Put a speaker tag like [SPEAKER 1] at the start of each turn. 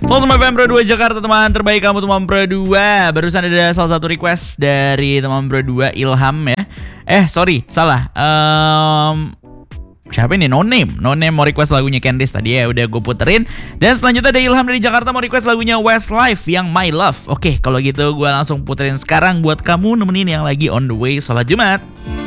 [SPEAKER 1] Sama FM Pro 2 Jakarta, teman terbaik kamu teman Pro 2. Barusan ada salah satu request dari teman Pro 2, Ilham ya. Sorry, salah. Siapa ini? No Name mau request lagunya Candice tadi ya, udah gue puterin. Dan selanjutnya ada Ilham dari Jakarta mau request lagunya Westlife yang My Love. Oke, kalau gitu gue langsung puterin sekarang buat kamu nemenin yang lagi on the way sholat Jumat.